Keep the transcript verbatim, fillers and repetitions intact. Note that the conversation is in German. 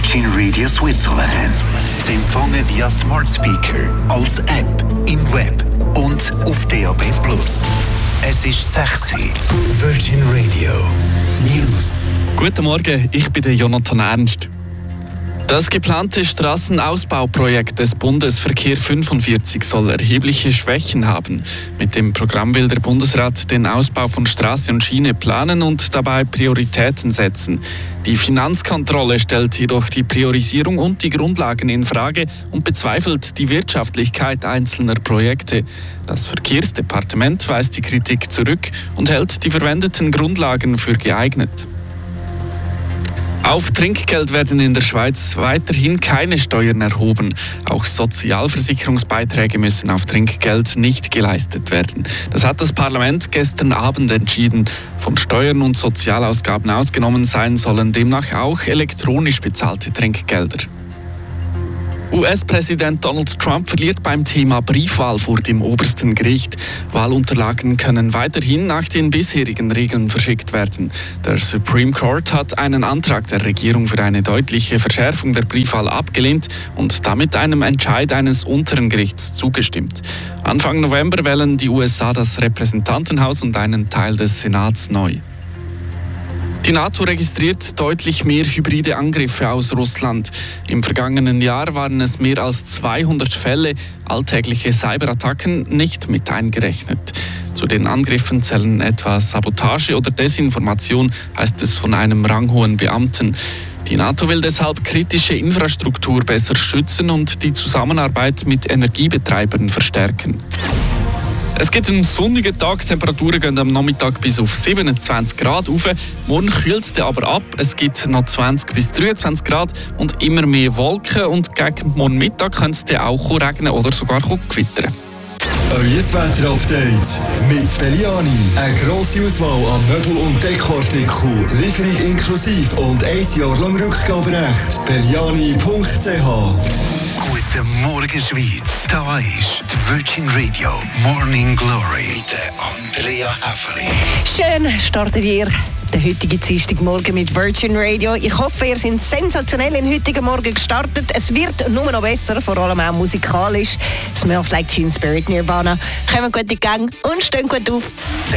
Virgin Radio Switzerland. Zu empfangen via Smart Speaker, als App, im Web und auf D A B plus. Es ist sechs Uhr. Virgin Radio News. Guten Morgen, ich bin der Jonathan Ernst. Das geplante Straßenausbauprojekt des Bundes Verkehr fünfundvierzig soll erhebliche Schwächen haben. Mit dem Programm will der Bundesrat den Ausbau von Straße und Schiene planen und dabei Prioritäten setzen. Die Finanzkontrolle stellt jedoch die Priorisierung und die Grundlagen in Frage und bezweifelt die Wirtschaftlichkeit einzelner Projekte. Das Verkehrsdepartement weist die Kritik zurück und hält die verwendeten Grundlagen für geeignet. Auf Trinkgeld werden in der Schweiz weiterhin keine Steuern erhoben. Auch Sozialversicherungsbeiträge müssen auf Trinkgeld nicht geleistet werden. Das hat das Parlament gestern Abend entschieden. Von Steuern und Sozialausgaben ausgenommen sein sollen demnach auch elektronisch bezahlte Trinkgelder. U S-Präsident Donald Trump verliert beim Thema Briefwahl vor dem obersten Gericht. Wahlunterlagen können weiterhin nach den bisherigen Regeln verschickt werden. Der Supreme Court hat einen Antrag der Regierung für eine deutliche Verschärfung der Briefwahl abgelehnt und damit einem Entscheid eines unteren Gerichts zugestimmt. Anfang November wählen die U S A das Repräsentantenhaus und einen Teil des Senats neu. Die NATO registriert deutlich mehr hybride Angriffe aus Russland. Im vergangenen Jahr waren es mehr als zweihundert Fälle, alltägliche Cyberattacken nicht mit eingerechnet. Zu den Angriffen zählen etwa Sabotage oder Desinformation, heißt es von einem ranghohen Beamten. Die NATO will deshalb kritische Infrastruktur besser schützen und die Zusammenarbeit mit Energiebetreibern verstärken. Es gibt einen sonnigen Tag, die Temperaturen gehen am Nachmittag bis auf siebenundzwanzig Grad rauf. Morgen kühlt es aber ab, es gibt noch zwanzig bis dreiundzwanzig Grad und immer mehr Wolken und gegen morgen Mittag könnte es dann auch regnen oder sogar gewittern. Euer Wetter-Update mit Belliani. Eine grosse Auswahl an Möbel- und Dekoartikeln, Lieferung inklusive und ein Jahr lang Rückgaberecht. Belliani punkt c h. Guten Morgen, Schweiz. Da ist die Virgin Radio Morning Glory mit Andrea Häfeli. Schön startet ihr den heutigen Dienstagmorgen mit Virgin Radio. Ich hoffe, ihr seid sensationell in den heutigen Morgen gestartet. Es wird nur noch besser, vor allem auch musikalisch. Smells Like Teen Spirit, Nirvana. Kommen gut in die Gang und stehen gut auf.